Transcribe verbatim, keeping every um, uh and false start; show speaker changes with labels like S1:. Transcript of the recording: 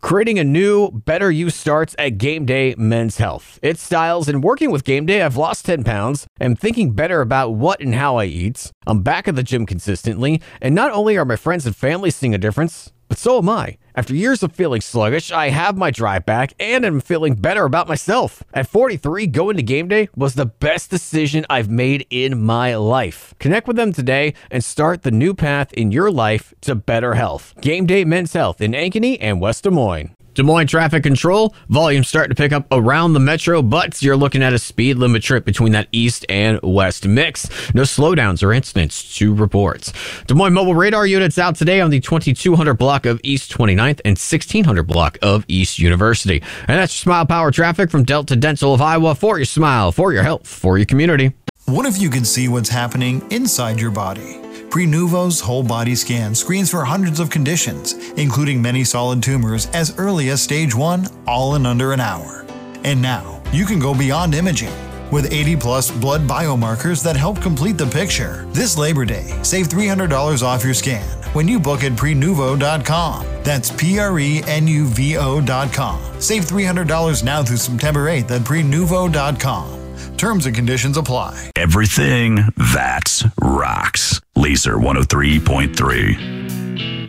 S1: Creating a new, better you starts at Game Day Men's Health. It's styles, and working with Game Day, I've lost ten pounds. I'm thinking better about what and how I eat. I'm back at the gym consistently, and not only are my friends and family seeing a difference, but so am I. After years of feeling sluggish, I have my drive back and am feeling better about myself. At forty-three, going to Game Day was the best decision I've made in my life. Connect with them today and start the new path in your life to better health. Game Day Men's Health in Ankeny and West Des Moines. Des Moines traffic control. Volume starting to pick up around the metro, but you're looking at a speed limit trip between that east and west mix. No slowdowns or incidents to report. Des Moines mobile radar units out today on the twenty-two hundred block of East twenty-ninth and sixteen hundred block of East University. And that's your Smile Power traffic from Delta Dental of Iowa. For your smile, for your health, for your community.
S2: What if you could see what's happening inside your body? Prenuvo's whole body scan screens for hundreds of conditions, including many solid tumors as early as stage one, all in under an hour. And now, you can go beyond imaging. With eighty plus blood biomarkers that help complete the picture. This Labor Day, save three hundred dollars off your scan when you book at prenuvo dot com. That's P R E N U V O dot com. Save three hundred dollars now through September eighth at prenuvo dot com. Terms and conditions apply.
S3: Everything that rocks. Laser one oh three point three.